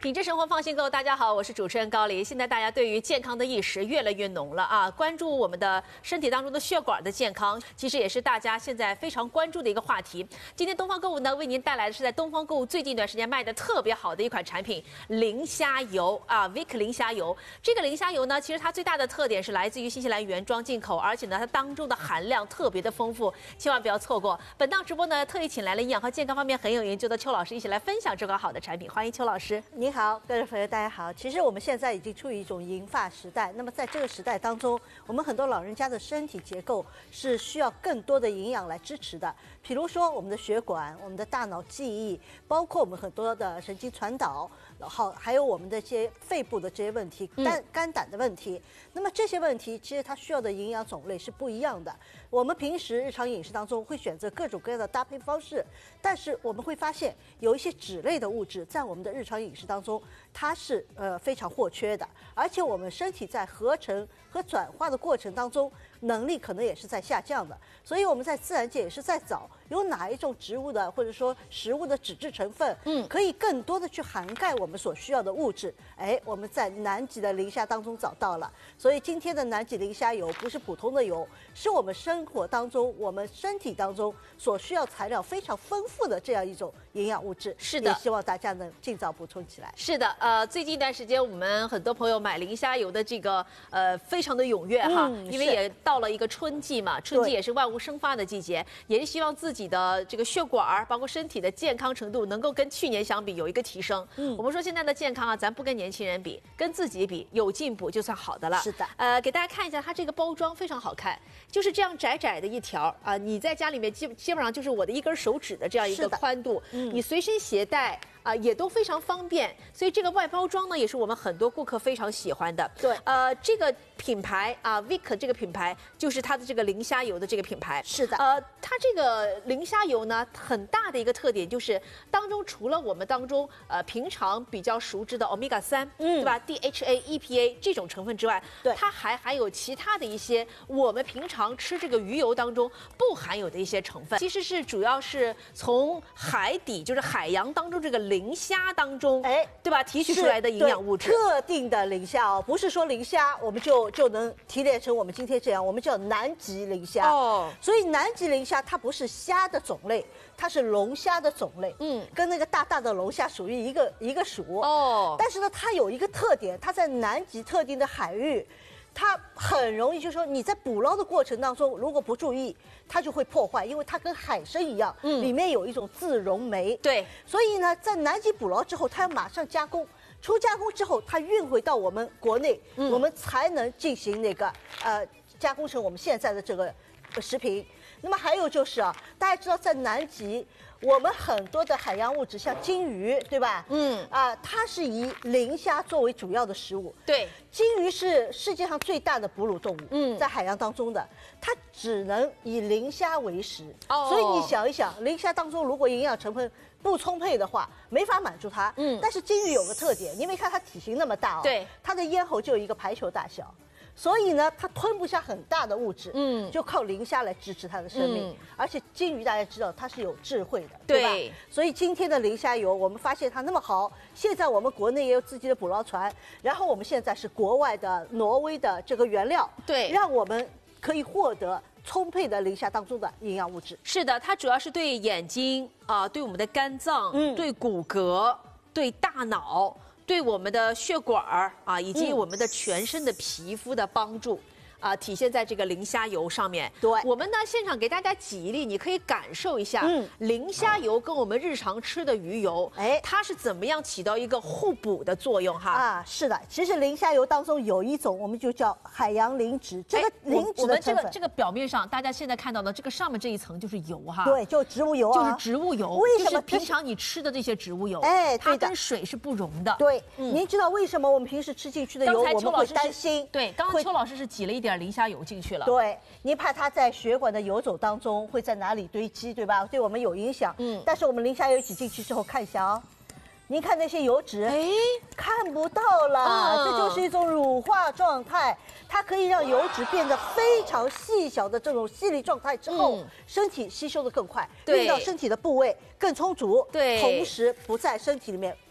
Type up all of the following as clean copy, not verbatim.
品质生活放心购，大家好，我是主持人高黎。现在大家对于健康的意识越来越浓了啊，关注我们的身体当中的血管的健康，其实也是大家现在非常关注的一个话题。今天东方购物呢，为您带来的是在东方购物最近一段时间卖的特别好的一款产品——磷虾油啊 ，Vic 磷虾油。这个磷虾油呢，其实它最大的特点是来自于新西兰原装进口，而且呢，它当中的含量特别的丰富，千万不要错过。本档直播呢，特意请来了营养和健康方面很有研究的邱老师，一起来分享这款好的产品。欢迎邱老师。 您好，各位朋友，大家好。其实我们现在已经处于一种银发时代，那么在这个时代当中，我们很多老人家的身体结构是需要更多的营养来支持的。比如说我们的血管、我们的大脑记忆，包括我们很多的神经传导，好，还有我们的这些肺部的这些问题、肝胆的问题。那么这些问题其实它需要的营养种类是不一样的。我们平时日常饮食当中会选择各种各样的搭配方式，但是我们会发现有一些脂类的物质在我们的日常饮食当中，它是非常或缺的，而且我们身体在合成和转化的过程当中，能力可能也是在下降的。所以我们在自然界也是在找有哪一种植物的或者说食物的脂质成分，可以更多的去涵盖我们所需要的物质。哎，我们在南极的磷虾当中找到了。所以今天的南极磷虾油不是普通的油，是我们生活当中、我们身体当中所需要材料非常丰富的这样一种营养物质。 是的， 也希望大家能尽早补充起来。 是的，最近一段时间我们很多朋友买磷虾油的这个非常的踊跃哈，因为也到了一个春季嘛，春季也是万物生发的季节，也是希望自己的这个血管包括身体的健康程度能够跟去年相比有一个提升。我们说现在的健康啊，咱不跟年轻人比，跟自己比，有进步就算好的了。 是的， 给大家看一下它这个包装非常好看，就是这样窄窄的一条啊，你在家里面基本上就是我的一根手指的这样一个宽度，你随身携带也都非常方便，所以这个外包装呢也是我们很多顾客非常喜欢的。 对， 这个品牌Vic 这个品牌就是它的这个磷虾油的这个品牌。 是的， 它这个磷虾油呢，很大的一个特点就是当中除了我们当中平常比较熟知的 Omega-3，对吧 ？DHA、EPA 这种成分之外， 对， 它还含有其他的一些我们平常吃这个鱼油当中不含有的一些成分，其实是主要是从海底，就是海洋当中这个磷虾当中，对吧？提取出来的营养物质， 特定的磷虾哦，不是说磷虾我们就能提炼成我们今天这样，我们叫南极磷虾哦。所以南极磷虾它不是虾的种类，它是龙虾的种类，跟那个大大的龙虾属于一个属哦。但是呢，它有一个特点，它在南极特定的海域，它很容易，就是说你在捕捞的过程当中，如果不注意，它就会破坏，因为它跟海参一样，里面有一种自溶酶。 对， 所以呢，在南极捕捞之后，它要马上加工，出加工之后，它运回到我们国内，我们才能进行那个加工成我们现在的这个食品。那么还有就是大家知道在南极，我们很多的海洋物质，像金鱼，对吧？它是以磷虾作为主要的食物。 对， 金鱼是世界上最大的哺乳动物，在海洋当中的，它只能以磷虾为食。所以你想一想，磷虾当中如果营养成分不充沛的话，没法满足它。但是金鱼有个特点，你没看它体型那么大对， 它的咽喉就有一个排球大小。所以呢，它吞不下很大的物质，就靠磷虾来支持它的生命。而且金鱼大家知道它是有智慧的，对吧？所以今天的磷虾油，我们发现它那么好，现在我们国内也有自己的捕捞船，然后我们现在是国外的挪威的这个原料， 对， 让我们可以获得充沛的磷虾当中的营养物质。 是的，它主要是对眼睛对我们的肝脏、对骨骼、对大脑。对我们的血管以及我们的全身的皮肤的帮助。体现在这个磷虾油上面。 对， 我们呢现场给大家挤一粒，你可以感受一下，磷虾油跟我们日常吃的鱼油，它是怎么样起到一个互补的作用哈？ 是的，其实磷虾油当中有一种我们就叫海洋磷脂，这个磷脂的成分， 这个表面上大家现在看到的这个上面这一层就是油哈， 对，就植物油就是植物油。 为什么平常你吃的这些植物油，它跟水是不溶的？ 对，您知道为什么我们平时吃进去的油我们会担心？ 对，刚刚邱老师是挤了一点磷虾油进去了。 对，你怕它在血管的游走当中会在哪里堆积，对吧？对我们有影响。但是我们磷虾油挤进去之后，看一下您看那些油脂，看不到了，这就是一种乳化状态。它可以让油脂变得非常细小的这种细粒状态之后，身体吸收的更快，运到身体的部位更充足，同时不在身体里面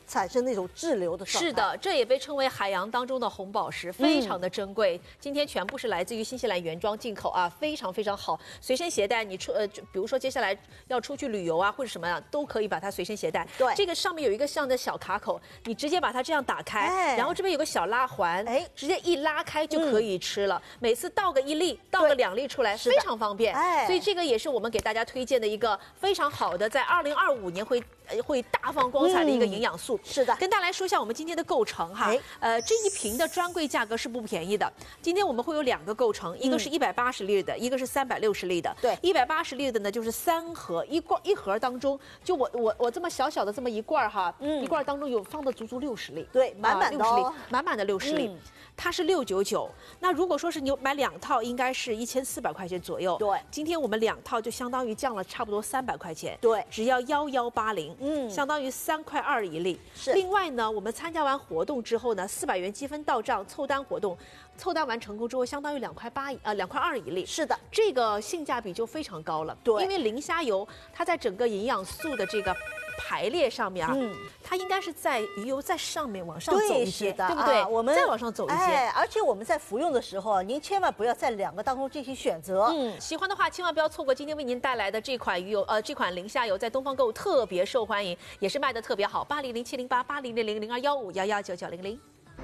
产生那种滞留的状态。 是的，这也被称为海洋当中的红宝石，非常的珍贵。今天全部是来自于新西兰原装进口啊，非常非常好，随身携带。你比如说接下来要出去旅游啊，或者什么样，都可以把它随身携带。 对， 这个上面有一个像的小卡口，你直接把它这样打开，然后这边有个小拉环，直接一拉开就可以吃了。每次倒个1粒，倒个2粒出来，非常方便。所以这个也是我们给大家推荐的一个非常好的，在2025年会大放光彩的一个营养素。 是的， 跟大家来说一下我们今天的构成哈。这一瓶的专柜价格是不便宜的。今天我们会有2个构成，一个是180粒的，一个是360粒的。 对 ，180粒的呢就是3盒，一盒当中就我这么小小的这么一罐哈，一罐当中有放的足足60粒。 对，满满的 60粒，满满的60粒。它是699，那如果说是你买2套，应该是1400块钱左右。 对， 今天我们2套就相当于降了差不多300块钱。 对， 只要1180，相当于3.2块一粒。 是。 另外呢，我们参加完活动之后呢，400元积分到账凑单活动，凑单完成功之后，相当于2.2块一粒。 是的， 这个性价比就非常高了。 对， 因为磷虾油它在整个营养素的这个排列上面啊，它应该是在鱼油在上面往上走一些，对不对？我们再往上走一些。 而且我们在服用的时候，您千万不要在2个当中进行选择。 喜欢的话千万不要错过今天为您带来的这款鱼油，这款磷虾油在东方购物特别受欢迎，也是卖的特别好。80070880000215119900。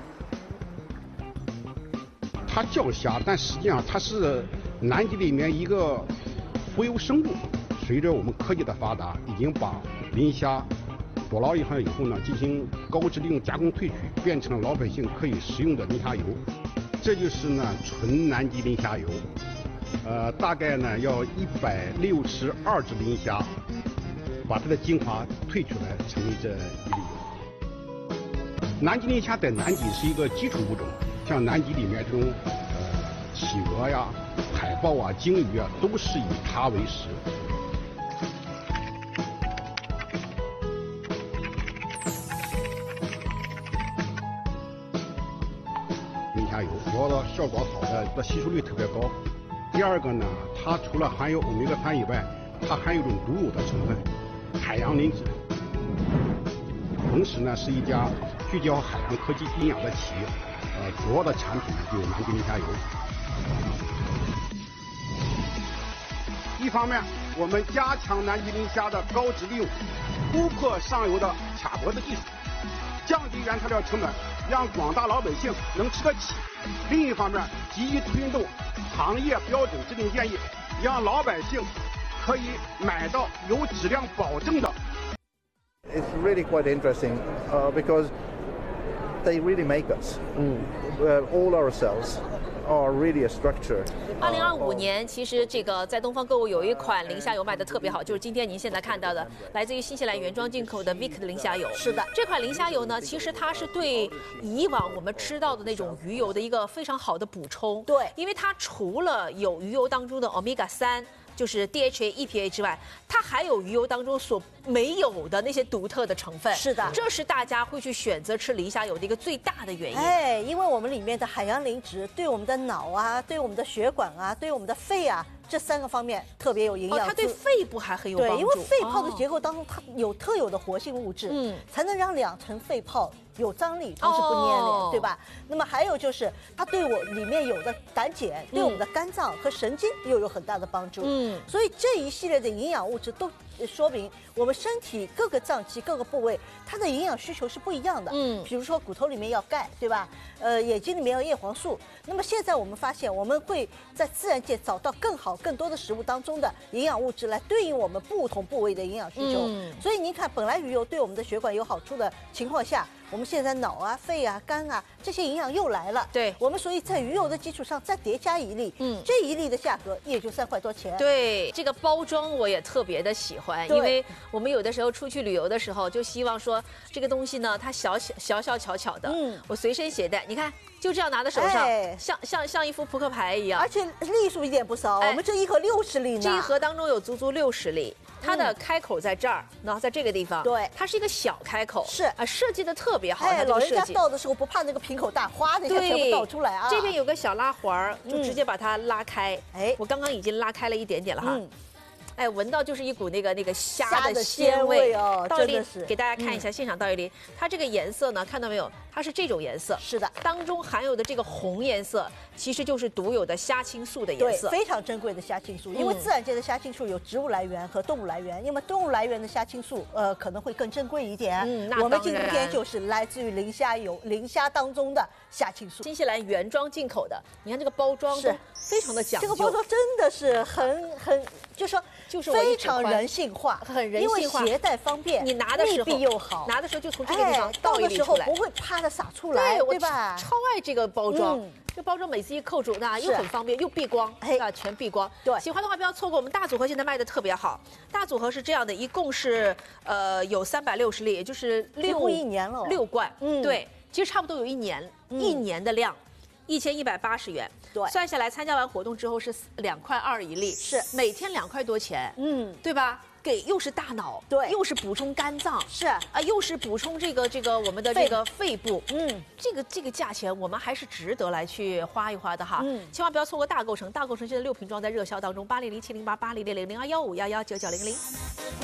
它叫虾，但实际上它是南极里面一个浮游生物。随着我们科技的发达，已经把磷虾捕捞以后呢，进行高质量加工萃取，变成了老百姓可以食用的磷虾油。这就是呢纯南极磷虾油，大概呢要162只磷虾，把它的精华萃取来成为这1粒油。南极磷虾在南极是一个基础物种，像南极里面这种企鹅呀、海豹啊、鲸鱼啊，都是以它为食。磷虾油主要的效果好的吸收率特别高。第二个呢，它除了含有欧米伽3以外，它还有一种独有的成分海洋磷脂。同时呢，是一家聚焦海洋科技营养的企业，主要的产品就有南极磷虾油。一方面，我们加强南极磷虾的高质利用，突破上游的卡脖子技术，降低原材料成本，让广大老百姓能吃得起。另一方面，积极推动行业标准制定建议，让老百姓可以买到有质量保证的。 It's really quite interesting because they really make us. All our cells are really a structure. 2025年，其实这个在东方购物有一款磷虾油卖的特别好，就是今天您现在看到的，来自于新西兰原装进口的 Vic 的磷虾油。 是的， 这款磷虾油呢，其实它是对以往我们吃到的那种鱼油的一个非常好的补充。 对， 因为它除了有鱼油当中的 Omega 3。就是 DHA、EPA 之外，它还有鱼油当中所没有的那些独特的成分。 是的， 这是大家会去选择吃磷虾油的一个最大的原因。 因为我们里面的海洋磷脂对我们的脑啊、对我们的血管啊、对我们的肺啊这3个方面特别有营养。 它对肺部还很有帮助。 对，因为肺泡的结构当中，它有特有的活性物质，才能让2层肺泡有张力，同时不粘连，对吧？那么还有就是它对我里面有的胆碱，对我们的肝脏和神经又有很大的帮助。所以这一系列的营养物质都说明我们身体各个脏器、各个部位它的营养需求是不一样的。比如说骨头里面要钙，对吧？眼睛里面要叶黄素。那么现在我们发现，我们会在自然界找到更多的食物当中的营养物质来对应我们不同部位的营养需求。所以您看，本来鱼油对我们的血管有好处的情况下，我们现在脑啊、肺啊、肝啊这些营养又来了。 对， 我们所以在鱼油的基础上再叠加1粒，这1粒的价格也就3块多钱。 对，这个包装我也特别的喜欢，因为我们有的时候出去旅游的时候，就希望说这个东西呢，它小巧的，我随身携带。你看，就这样拿在手上，像一副扑克牌一样， 而且粒数一点不少。我们这一盒60粒呢， 这一盒当中有足足60粒。它的开口在这儿，然后在这个地方， 对， 它是一个小开口， 是啊，设计的特别好。 老人家倒的时候不怕那个瓶口大，哗的一下全部倒出来啊。 这边有个小拉环，就直接把它拉开。我刚刚已经拉开了一点点了哈。 哎，闻到就是一股那个虾的虾的鲜味哦， 倒立真的是给大家看一下现场倒立梨，它这个颜色呢，看到没有？它是这种颜色， 是的， 当中含有的这个红颜色，其实就是独有的虾青素的颜对， 色。 非常珍贵的虾青素，因为自然界的虾青素有植物来源和动物来源，因为动物来源的虾青素，可能会更珍贵一点。 那我们今当然天就是来自于磷虾当中的虾青素。 新西兰原装进口的，你看这个包装是都非常的讲究。 这个包装真的是很，就是说就是我一非直欢常人性化， 很人性化因为携带方便， 你拿的时候密闭又好， 拿的时候就从这个地方哎，倒倒一粒出来的时候不。会啪的洒出来， 对，我对吧？ 超爱这个包装。 嗯这包装每次一扣住，那又是很方便，又避光， 哎啊，全避光。 对喜欢的话不要错过，我们大组合现在卖的特别好。大组合是这样的，一共是有360粒，也就是几乎一年了 6罐。 嗯对，其实差不多有一年的量。1180元， 对算下来参加完活动之后是2.2块一粒， 是每天2块多钱，对吧？又是大脑， 对又是补充肝脏， 是啊，又是补充这个我们的这个肺部，这个价钱我们还是值得来去花一花的哈，千万不要错过大购城，大购城现在6瓶装在热销当中，80070880000215119900。